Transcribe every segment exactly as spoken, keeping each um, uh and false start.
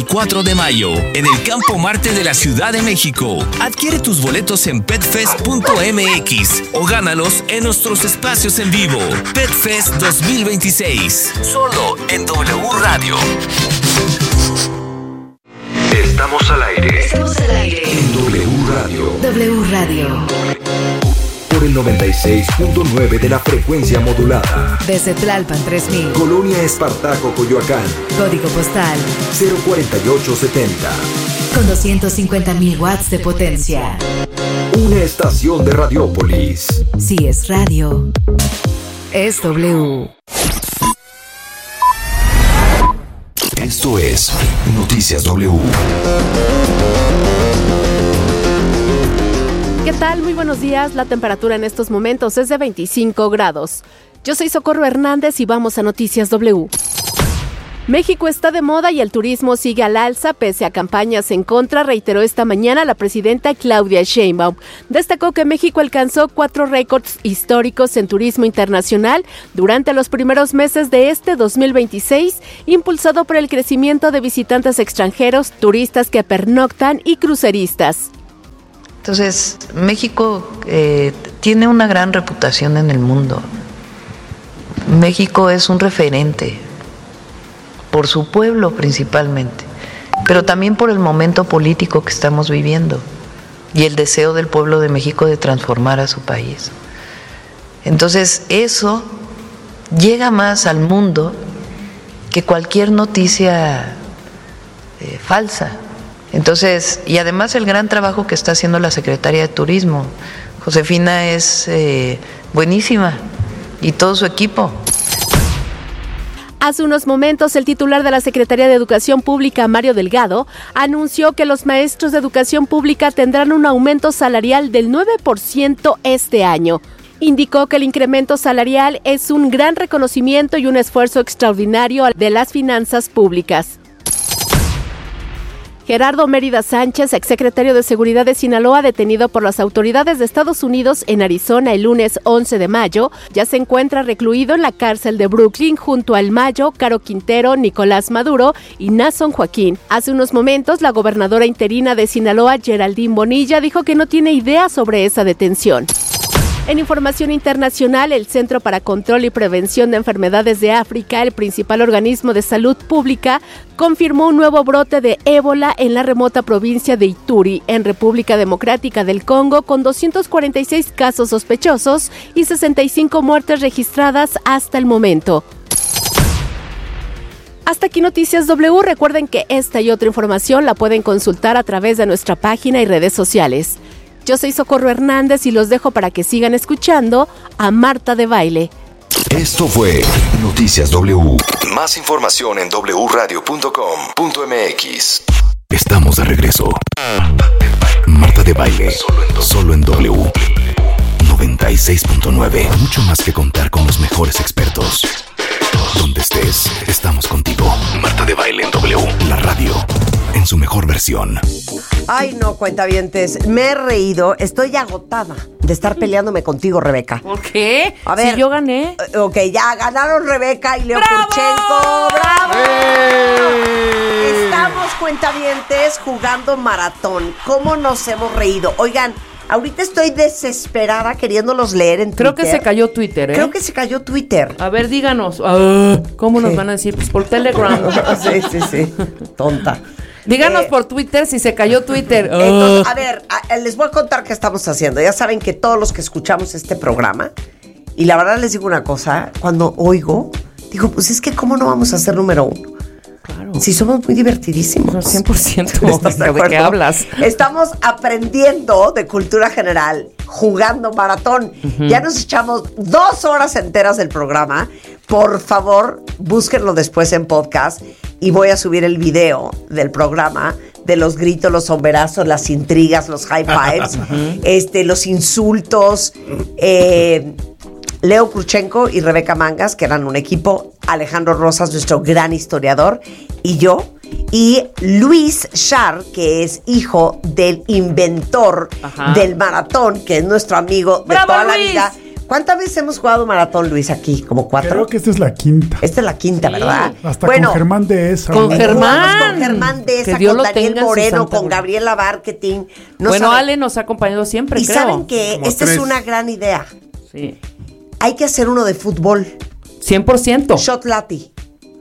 cuatro de mayo, en el Campo Marte de la Ciudad de México. Adquiere tus boletos en petfest punto m x o gánalos en nuestros espacios en vivo. Petfest dos mil veintiséis, solo en W Radio. Estamos al aire. Estamos al aire. En W Radio. W Radio. Por el noventa y seis punto nueve de la frecuencia modulada. Desde Tlalpan tres mil. Colonia Espartaco, Coyoacán. Código postal cero cuarenta y ocho setenta. Con doscientos cincuenta mil watts de potencia. Una estación de Radiópolis. Si es radio, es W. Esto es Noticias W. ¿Qué tal? Muy buenos días. La temperatura en estos momentos es de veinticinco grados. Yo soy Socorro Hernández y vamos a Noticias W. México está de moda y el turismo sigue al alza pese a campañas en contra, reiteró esta mañana la presidenta Claudia Sheinbaum. Destacó que México alcanzó cuatro récords históricos en turismo internacional durante los primeros meses de este dos mil veintiséis, impulsado por el crecimiento de visitantes extranjeros, turistas que pernoctan y cruceristas. Entonces, México eh, tiene una gran reputación en el mundo. México es un referente por su pueblo principalmente, pero también por el momento político que estamos viviendo y el deseo del pueblo de México de transformar a su país. Entonces, eso llega más al mundo que cualquier noticia eh, falsa. Entonces, y además el gran trabajo que está haciendo la Secretaría de Turismo. Josefina es eh, buenísima y todo su equipo. Hace unos momentos, el titular de la Secretaría de Educación Pública, Mario Delgado, anunció que los maestros de educación pública tendrán un aumento salarial del nueve por ciento este año. Indicó que el incremento salarial es un gran reconocimiento y un esfuerzo extraordinario de las finanzas públicas. Gerardo Mérida Sánchez, exsecretario de Seguridad de Sinaloa, detenido por las autoridades de Estados Unidos en Arizona el lunes once de mayo, ya se encuentra recluido en la cárcel de Brooklyn junto a El Mayo, Caro Quintero, Nicolás Maduro y Nason Joaquín. Hace unos momentos, la gobernadora interina de Sinaloa, Geraldine Bonilla, dijo que no tiene idea sobre esa detención. En información internacional, el Centro para Control y Prevención de Enfermedades de África, el principal organismo de salud pública, confirmó un nuevo brote de ébola en la remota provincia de Ituri, en República Democrática del Congo, con doscientos cuarenta y seis casos sospechosos y sesenta y cinco muertes registradas hasta el momento. Hasta aquí Noticias W. Recuerden que esta y otra información la pueden consultar a través de nuestra página y redes sociales. Yo soy Socorro Hernández y los dejo para que sigan escuchando a Marta de Baile. Esto fue Noticias W. Más información en w radio punto com punto m x. Estamos de regreso. Marta de Baile, solo en W. noventa y seis punto nueve. Mucho más que contar con los mejores expertos. Donde estés, estamos contigo. Marta de Baile en W. La radio, en su mejor versión. Ay, no, cuentavientes, me he reído, estoy agotada de estar peleándome contigo, Rebeca. ¿Por qué? A ver, si yo gané. Ok, ya ganaron Rebeca y Leo ¡Bravo! Kurchenko. ¡Bravo! ¡Eh! Estamos, cuentavientes, jugando maratón. ¿Cómo nos hemos reído? Oigan, ahorita estoy desesperada queriéndolos leer en Twitter. Creo que se cayó Twitter, ¿eh? Creo que se cayó Twitter. A ver, díganos. Uh, ¿Cómo nos ¿Qué? van a decir? Pues por Telegram. Sí, sí, sí. Tonta. Díganos Eh, por Twitter si se cayó Twitter. Uh. Entonces, a ver, a, les voy a contar qué estamos haciendo. Ya saben que todos los que escuchamos este programa, y la verdad les digo una cosa, cuando oigo, digo, pues es que ¿cómo no vamos a ser número uno? Claro. Si somos muy divertidísimos. No, cien por ciento. ¿Estás de ¿De acuerdo? qué hablas? Estamos aprendiendo de cultura general, jugando maratón. Uh-huh. Ya nos echamos dos horas enteras del programa. Por favor, búsquenlo después en podcast y voy a subir el video del programa de los gritos, los sombrerazos, las intrigas, los high fives, uh-huh. este, los insultos. Eh, Leo Kurchenko y Rebeca Mangas, que eran un equipo, Alejandro Rosas, nuestro gran historiador, y yo, y Luis Char, que es hijo del inventor Ajá. del maratón, que es nuestro amigo de ¡Bravo, toda la Luis! vida. ¿Cuántas veces hemos jugado maratón, Luis, aquí? ¿Como cuatro? Creo que esta es la quinta. Esta es la quinta, Sí. ¿verdad? Hasta bueno, con Germán Dehesa. Con ¿no? Germán. Con Germán Dehesa, Que Dios con lo Daniel tenga en su Moreno, santa con gloria. Gabriela Marketing. No bueno, saben- Ale nos ha acompañado siempre, Y creo. saben que Como esta tres. es una gran idea. Sí. Hay que hacer uno de fútbol. cien por ciento. Shot Lati.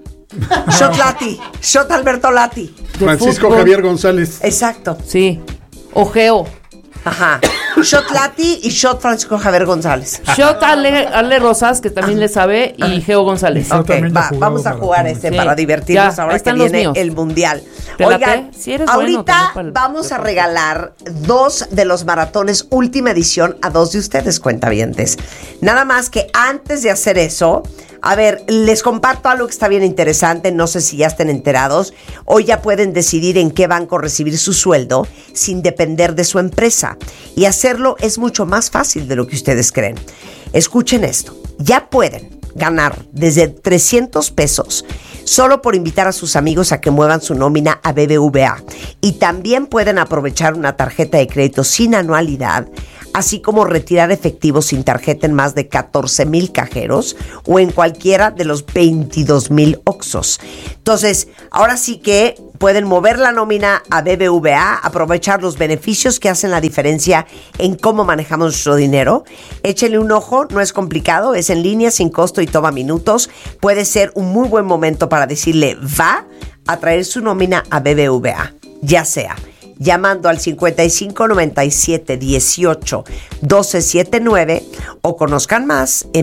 Shot Lati. Shot Alberto Lati. De Francisco fútbol. Javier González. Exacto. Sí. Ojeo. Ajá. Shot Lati y Shot Francisco Javier González. Shot Ale, Ale Rosas, que también le sabe, y Geo González. Yo Ok, también ya va, jugaba vamos a jugar maratón. este Sí. para divertirnos Ya, ahora ahí que están los viene míos. el mundial. ¿Te Oigan, late? Sí, eres bueno ahorita también para el- vamos a regalar dos de los maratones última edición a dos de ustedes, cuentavientes. Nada más que antes de hacer eso, a ver, les comparto algo que está bien interesante, no sé si ya estén enterados. Hoy ya pueden decidir en qué banco recibir su sueldo sin depender de su empresa. Y hacerlo es mucho más fácil de lo que ustedes creen. Escuchen esto, ya pueden ganar desde trescientos pesos solo por invitar a sus amigos a que muevan su nómina a B B V A. Y también pueden aprovechar una tarjeta de crédito sin anualidad, así como retirar efectivo sin tarjeta en más de catorce mil cajeros o en cualquiera de los veintidós mil Oxxos. Entonces, ahora sí que pueden mover la nómina a B B V A, aprovechar los beneficios que hacen la diferencia en cómo manejamos nuestro dinero. Échenle un ojo, no es complicado, es en línea, sin costo y toma minutos. Puede ser un muy buen momento para decirle va a traer su nómina a B B V A, ya sea llamando al cincuenta y cinco noventa y siete dieciocho doce setenta y nueve o conozcan más en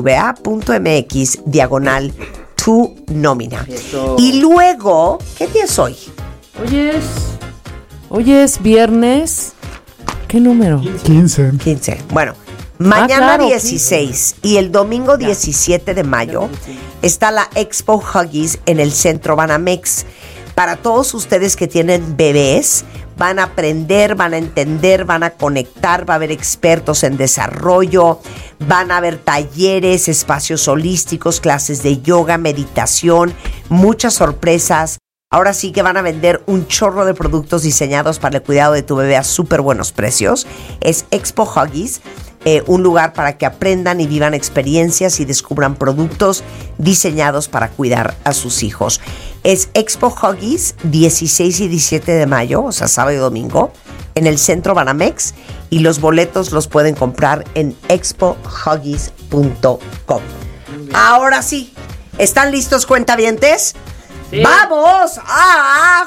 bbva.mx diagonal tu nómina. Eso. Y luego, ¿qué día es hoy? Hoy es. Hoy es viernes. ¿Qué número? quince. quince. Bueno, mañana claro, dieciséis y el domingo diecisiete de mayo está la Expo Huggies en el Centro Banamex. Para todos ustedes que tienen bebés, van a aprender, van a entender, van a conectar, va a haber expertos en desarrollo, van a haber talleres, espacios holísticos, clases de yoga, meditación, muchas sorpresas. Ahora sí que van a vender un chorro de productos diseñados para el cuidado de tu bebé a súper buenos precios. Es Expo Huggies, eh, un lugar para que aprendan y vivan experiencias y descubran productos diseñados para cuidar a sus hijos. Es Expo Huggies, dieciséis y diecisiete de mayo, o sea, sábado y domingo, en el Centro Banamex, y los boletos los pueden comprar en expo huggies punto com. Ahora sí, ¿están listos, cuentavientes? Sí. ¡Vamos a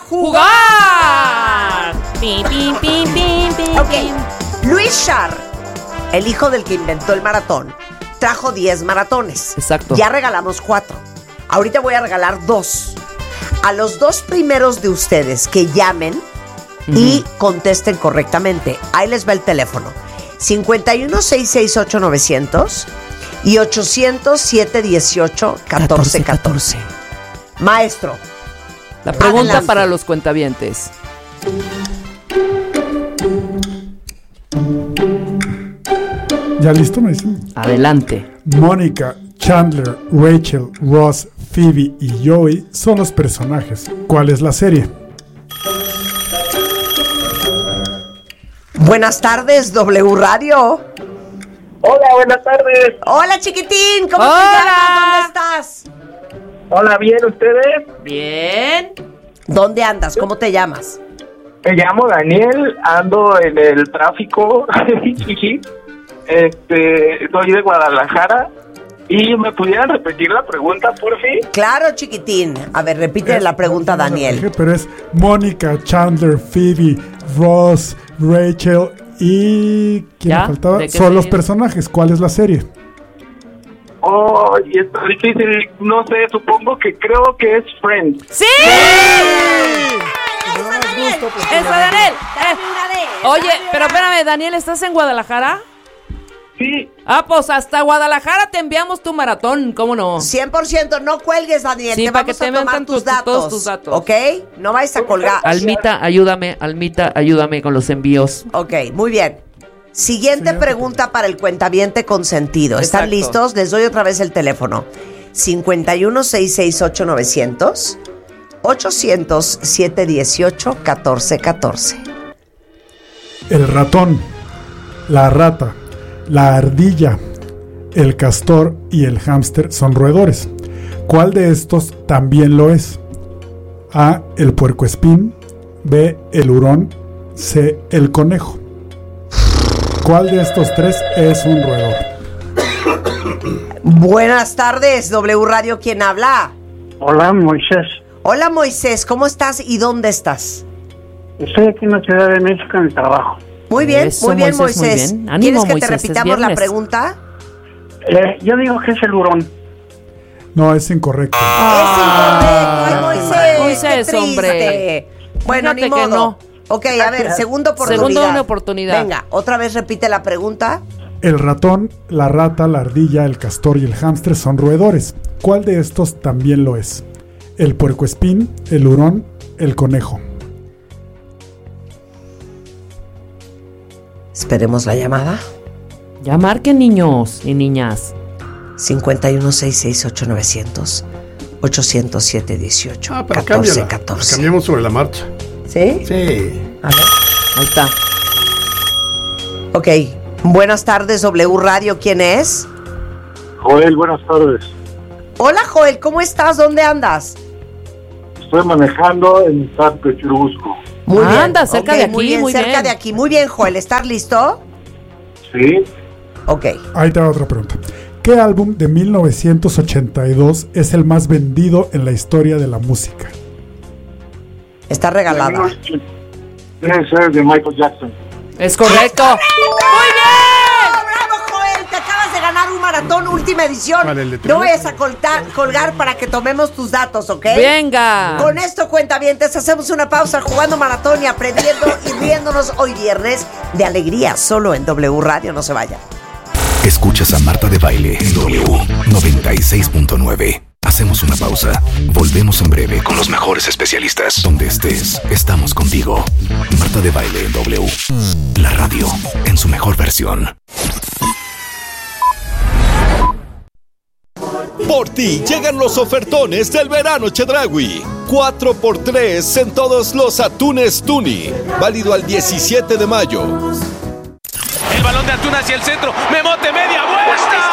jugar! ¡Jugar! Pim, pim, pim, pim, pim, Ok, pim. Luis Char, el hijo del que inventó el maratón, trajo diez maratones. Exacto. Ya regalamos cuatro. Ahorita voy a regalar dos. A los dos primeros de ustedes que llamen y contesten correctamente. Ahí les va el teléfono. cincuenta y uno, seiscientos sesenta y ocho, novecientos y ochocientos, siete dieciocho, catorce catorce. Maestro. La pregunta Adelante. para los cuentavientes. ¿Ya listo, me dicen? Adelante. Mónica, Chandler, Rachel, Ross, Phoebe y Joey son los personajes. ¿Cuál es la serie? Buenas tardes, W Radio. Hola, buenas tardes. Hola, chiquitín. ¿Cómo Hola. te llamas? ¿Dónde estás? Hola, ¿bien ustedes? Bien. ¿Dónde andas? ¿Cómo te llamas? Me llamo Daniel, ando en el tráfico. este, soy de Guadalajara. ¿Y me pudieran repetir la pregunta, por fin? Claro, chiquitín. A ver, repite la pregunta, Daniel. Pero es Mónica, Chandler, Phoebe, Ross, Rachel y... ¿quién ¿Ya? me faltaba? ¿De qué Son los serie? personajes. ¿Cuál es la serie? Oh, y está difícil. No sé, supongo que creo que es Friends. ¡Sí! ¡Eso, Daniel! Eh, Oye, pero espérame, Daniel, ¿estás en Guadalajara? Sí. Ah, pues hasta Guadalajara te enviamos tu maratón, ¿cómo no? cien por ciento, no cuelgues, Daniel. Sí, te para vamos que te a tomar metan tus tus- datos. todos tus datos. ¿Ok? No vais a colgar. Almita, ayúdame, Almita, ayúdame con los envíos. Ok, muy bien. Siguiente pregunta para el cuentaviente consentido. ¿Están Exacto. listos? Les doy otra vez el teléfono. cincuenta y uno, seiscientos sesenta y ocho, novecientos, ochocientos, siete dieciocho, catorce catorce. El ratón, la rata, la ardilla, el castor y el hámster son roedores. ¿Cuál de estos también lo es? A, el puercoespín, B, el hurón, C, el conejo. ¿Cuál de estos tres es un roedor? Buenas tardes, W Radio, ¿quién habla? Hola, Moisés. Hola, Moisés, ¿cómo estás y dónde estás? Estoy aquí en la Ciudad de México en el trabajo. Muy bien, Eso, muy bien, Moisés, muy Moisés. bien. Ánimo, ¿Quieres que Moisés, te es repitamos la viernes. pregunta? Eh, yo digo que es el hurón. No, es incorrecto. Ah, es incorrecto. Ay, Moisés, Moisés, qué triste. hombre. Bueno, Fíjate ni modo. que no. Ok, a ver, segunda oportunidad. Segunda oportunidad. Venga, otra vez repite la pregunta. El ratón, la rata, la ardilla, el castor y el hámster son roedores. ¿Cuál de estos también lo es? El puercoespín, el hurón, el conejo. Esperemos la llamada. Ya marquen, niños y niñas. cincuenta y uno, sesenta y seis, ocho nueve cero cero, ochocientos siete, dieciocho, Ah, pero catorce, cámbiala. catorce. Cambiamos sobre la marcha. ¿Sí? Sí. A ver. Ahí está. Ok. Buenas tardes, W Radio. ¿Quién es? Joel, buenas tardes. Hola, Joel. ¿Cómo estás? ¿Dónde andas? Estoy manejando en Tapio, Churubusco. Muy bien. Anda, cerca Ok, de aquí, Muy bien, muy cerca bien. de aquí. Muy bien, Joel. ¿Estás listo? Sí. Ok. Ahí te va otra pregunta. ¿Qué álbum de mil novecientos ochenta y dos es el más vendido en la historia de la música? Está regalada. Debe ser de Michael Jackson. Es correcto. ¡Muy bien! ¡Bravo, Joel! Te acabas de ganar un maratón última edición. Vale, el de No primero. vayas a coltar- colgar para que tomemos tus datos, ¿ok? Venga. Con esto, cuentavientes, hacemos una pausa jugando maratón y aprendiendo y riéndonos hoy viernes de alegría, solo en W Radio. No se vayan. Escuchas a Marta de Baile en W noventa y seis punto nueve. Hacemos una pausa. Volvemos en breve con los mejores especialistas. Donde estés, estamos contigo. Marta de Baile en W. La radio en su mejor versión. Por ti llegan los ofertones del verano Chedraui. cuatro por tres en todos los atunes Tuni. Válido al diecisiete de mayo. El balón de Antuna hacia el centro. Memote, media vuelta.